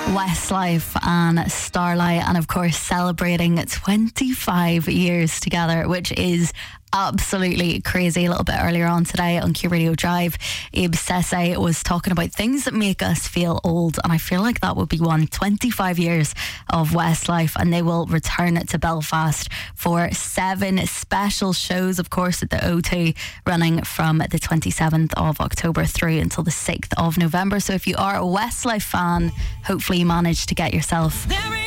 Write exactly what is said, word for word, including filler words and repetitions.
Westlife and Starlight, and of course celebrating twenty-five years together, which is absolutely crazy. A little bit earlier on today on Q Radio Drive, Abe Sese was talking about things that make us feel old, and I feel like that would be one. twenty-five years of Westlife, and they will return to Belfast for seven special shows, of course, at the O two, running from the twenty-seventh of October through until the sixth of November. So if you are a Westlife fan, hopefully you managed to get yourself